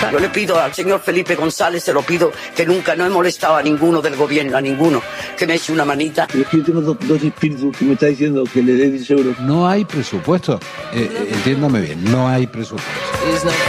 Yo le pido al señor Felipe González, se lo pido, que nunca no he molestado a ninguno del gobierno, a ninguno, que me eche una manita. Es que yo tengo dos espíritus que me está diciendo que le dé 10 euros. No hay presupuesto. Entiéndame bien, no hay presupuesto.